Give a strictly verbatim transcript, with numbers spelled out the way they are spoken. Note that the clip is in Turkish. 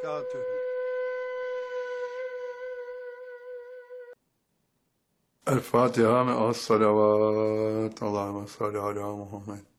وبركاته. الفاتحة مع الصلوات. اللهم صل على محمد.